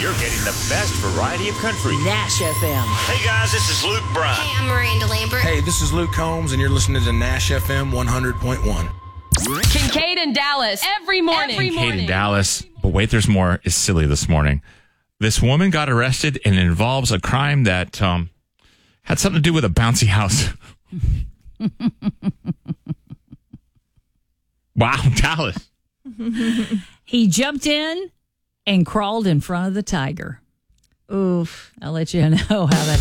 You're getting the best variety of country. Nash FM. Hey guys, this is Luke Bryan. Hey, I'm Miranda Lambert. Hey, this is Luke Combs, and you're listening to Nash FM 100.1. Kincaid and Dallas every morning. Kincaid and Dallas. But wait, there's more. Is silly this morning. This woman got arrested, and it involves a crime that had something to do with a bouncy house. Wow, Dallas. He jumped in and crawled in front of the tiger. Oof. I'll let you know how that